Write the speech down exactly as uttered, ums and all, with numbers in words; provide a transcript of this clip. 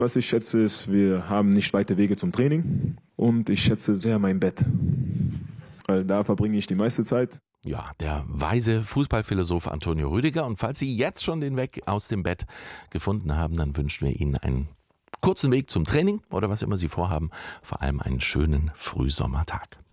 Was ich schätze ist, wir haben nicht weite Wege zum Training und ich schätze sehr mein Bett, weil da verbringe ich die meiste Zeit. Ja, der weise Fußballphilosoph Antonio Rüdiger. Und falls Sie jetzt schon den Weg aus dem Bett gefunden haben, dann wünschen wir Ihnen einen kurzen Weg zum Training oder was immer Sie vorhaben, vor allem einen schönen Frühsommertag.